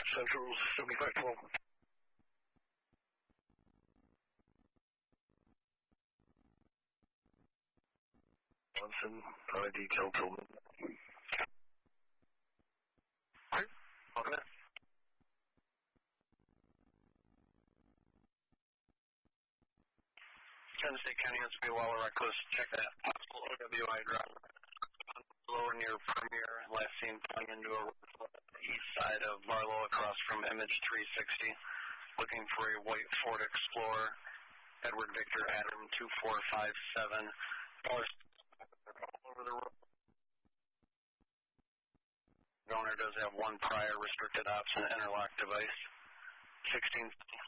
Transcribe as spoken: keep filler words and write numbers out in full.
Central seventy-five twelve. Johnson, uh, detail Tillman. Okay. Tennessee County has to be well reckless. Check that possible O W I driver. Lower near Premier, last seen pulling into a east side of Barlow across from Image three sixty. Looking for a white Ford Explorer. Edward Victor Adam two four five seven. Over the road. The owner does have one prior restricted ops and interlock device. sixteen